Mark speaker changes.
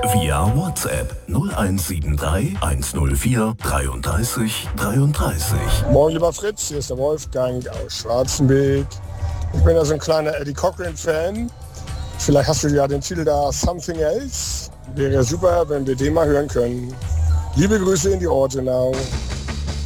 Speaker 1: Via WhatsApp 0173 104 33 33.
Speaker 2: Moin lieber Fritz, hier ist der Wolfgang aus Schwarzenberg. Ich bin ja so ein kleiner Eddie Cochran-Fan. Vielleicht hast du ja den Titel da Something Else. Wäre super, wenn wir den mal hören können. Liebe Grüße in die Ortenau.